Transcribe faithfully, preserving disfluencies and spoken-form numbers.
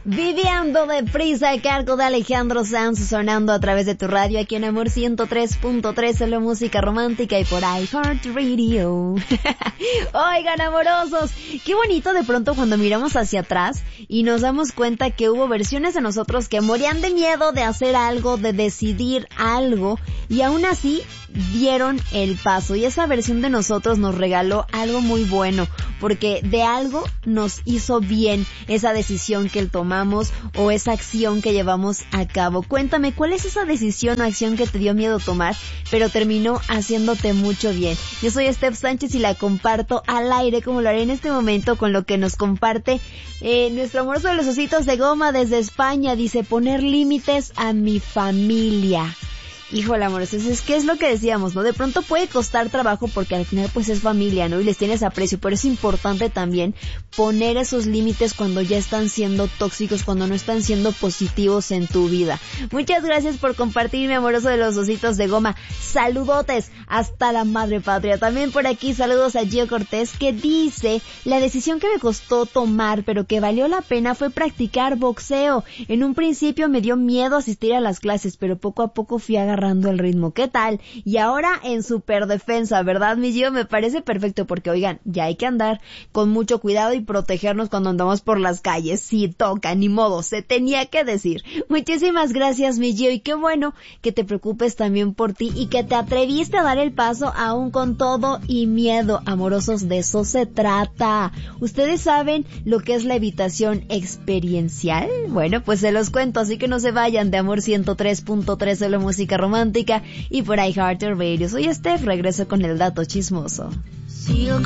Viviendo deprisa a cargo de Alejandro Sanz, sonando a través de tu radio aquí en Amor ciento tres punto tres, solo música romántica y por iHeartRadio. Oigan, amorosos, qué bonito de pronto cuando miramos hacia atrás y nos damos cuenta que hubo versiones de nosotros que morían de miedo de hacer algo, de decidir algo, y aún así dieron el paso, y esa versión de nosotros nos regaló algo muy bueno, porque de algo nos hizo bien esa decisión que tomamos o esa acción que llevamos a cabo. Cuéntame, ¿cuál es esa decisión o acción que te dio miedo tomar, pero terminó haciéndote mucho bien? Yo soy Steph Sánchez y la comparto al aire, como lo haré en este momento, con lo que nos comparte eh, nuestro amoroso de los ositos de goma desde España. Dice, poner límites a mi familia. Híjole, amores, es que es lo que decíamos, ¿no? De pronto puede costar trabajo porque al final pues es familia, ¿no? Y les tienes aprecio, pero es importante también poner esos límites cuando ya están siendo tóxicos, cuando no están siendo positivos en tu vida. Muchas gracias por compartir, mi amoroso de los ositos de goma. Saludotes hasta la madre patria. También por aquí saludos a Gio Cortés, que dice, la decisión que me costó tomar, pero que valió la pena, fue practicar boxeo. En un principio me dio miedo asistir a las clases, pero poco a poco fui agarrando el ritmo. ¿Qué tal? Y ahora en super defensa, ¿verdad, mi Gio? Me parece perfecto porque, oigan, ya hay que andar con mucho cuidado y protegernos cuando andamos por las calles. Sí, toca, ni modo, se tenía que decir. Muchísimas gracias, mi Gio, y qué bueno que te preocupes también por ti y que te atreviste a dar el paso aún con todo y miedo. Amorosos, de eso se trata. ¿Ustedes saben lo que es la evitación experiencial? Bueno, pues se los cuento, así que no se vayan de Amor ciento tres punto tres, solo música romántica y por iHeartRadio. Soy Steph, regreso con el dato chismoso. Sigo